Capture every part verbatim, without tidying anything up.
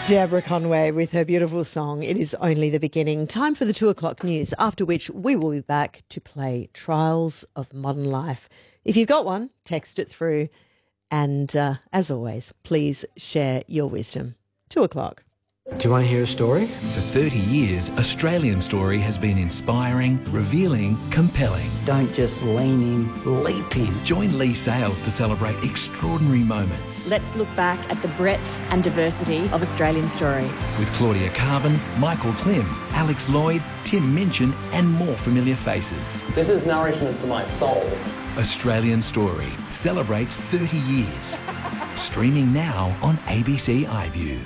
Deborah Conway with her beautiful song, It Is Only the Beginning. Time for the two o'clock news, after which we will be back to play Trials of Modern Life. If you've got one, text it through. And uh, as always, please share your wisdom. Two o'clock. Do you want to hear a story? For thirty years, Australian Story has been inspiring, revealing, compelling. Don't just lean in, leap in. Join Lee Sales to celebrate extraordinary moments. Let's look back at the breadth and diversity of Australian Story. With Claudia Carvin, Michael Klim, Alex Lloyd, Tim Minchin and more familiar faces. This is nourishment for my soul. Australian Story celebrates thirty years. Streaming now on A B C iView.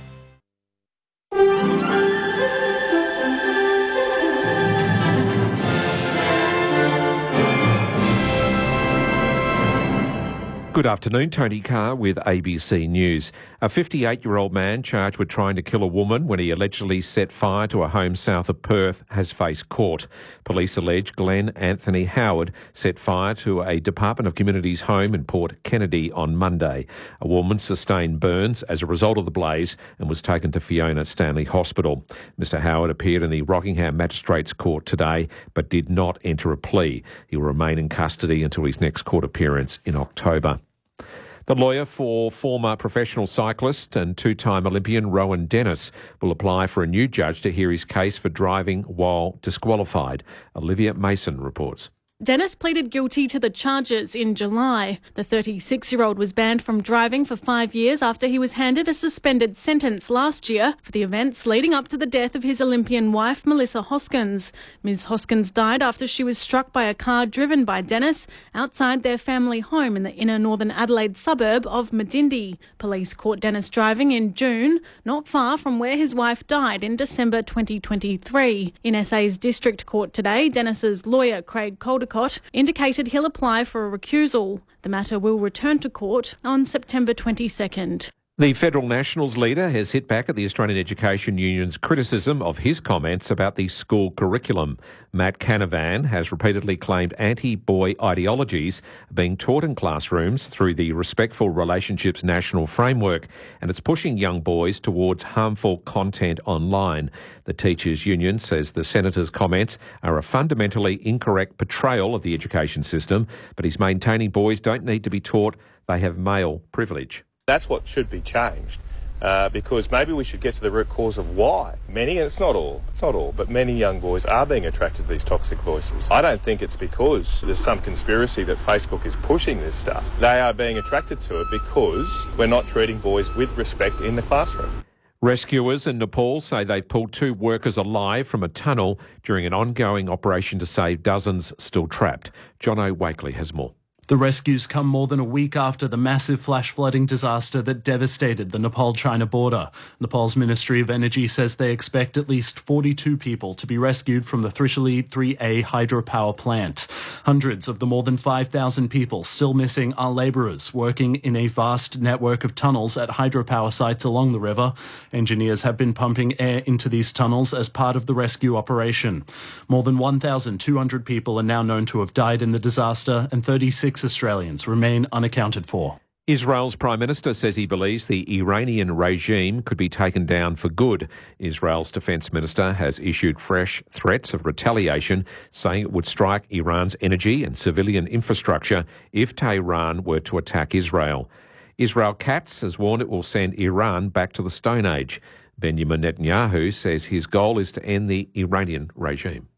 Good afternoon, Tony Carr with A B C News. A fifty-eight-year-old man charged with trying to kill a woman when he allegedly set fire to a home south of Perth has faced court. Police allege Glenn Anthony Howard set fire to a Department of Communities home in Port Kennedy on Monday. A woman sustained burns as a result of the blaze and was taken to Fiona Stanley Hospital. Mister Howard appeared in the Rockingham Magistrates Court today but did not enter a plea. He will remain in custody until his next court appearance in October. The lawyer for former professional cyclist and two-time Olympian Rowan Dennis will apply for a new judge to hear his case for driving while disqualified. Olivia Mason reports. Dennis pleaded guilty to the charges in July. The thirty-six-year-old was banned from driving for five years after he was handed a suspended sentence last year for the events leading up to the death of his Olympian wife, Melissa Hoskins. Miz Hoskins died after she was struck by a car driven by Dennis outside their family home in the inner northern Adelaide suburb of Medindie. Police caught Dennis driving in June, not far from where his wife died in December twenty twenty-three. In S A's District Court today, Dennis's lawyer, Craig Caldecott, indicated he'll apply for a recusal. The matter will return to court on September twenty-second. The Federal Nationals leader has hit back at the Australian Education Union's criticism of his comments about the school curriculum. Matt Canavan has repeatedly claimed anti-boy ideologies are being taught in classrooms through the Respectful Relationships National Framework, and it's pushing young boys towards harmful content online. The Teachers Union says the Senator's comments are a fundamentally incorrect portrayal of the education system, but he's maintaining boys don't need to be taught they have male privilege. That's what should be changed, uh, because maybe we should get to the root cause of why many, and it's not all, it's not all, but many young boys are being attracted to these toxic voices. I don't think it's because there's some conspiracy that Facebook is pushing this stuff. They are being attracted to it because we're not treating boys with respect in the classroom. Rescuers in Nepal say they've pulled two workers alive from a tunnel during an ongoing operation to save dozens still trapped. Jono Wakely has more. The rescues come more than a week after the massive flash flooding disaster that devastated the Nepal-China border. Nepal's Ministry of Energy says they expect at least forty-two people to be rescued from the Trishuli three A hydropower plant. Hundreds of the more than five thousand people still missing are labourers working in a vast network of tunnels at hydropower sites along the river. Engineers have been pumping air into these tunnels as part of the rescue operation. More than one thousand two hundred people are now known to have died in the disaster, and thirty-six Australians remain unaccounted for. Israel's Prime Minister says he believes the Iranian regime could be taken down for good. Israel's Defence Minister has issued fresh threats of retaliation, saying it would strike Iran's energy and civilian infrastructure if Tehran were to attack Israel. Israel Katz has warned it will send Iran back to the Stone Age. Benjamin Netanyahu says his goal is to end the Iranian regime.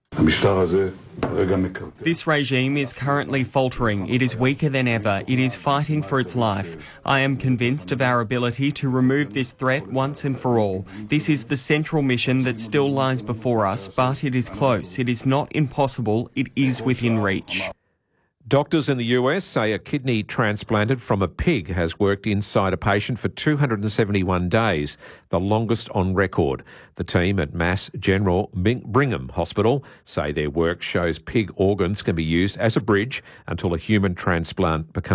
This regime is currently faltering. It is weaker than ever. It is fighting for its life. I am convinced of our ability to remove this threat once and for all. This is the central mission that still lies before us, but it is close. It is not impossible. It is within reach. Doctors in the U S say a kidney transplanted from a pig has worked inside a patient for two hundred seventy-one days, the longest on record. The team at Mass General Brigham Hospital say their work shows pig organs can be used as a bridge until a human transplant becomes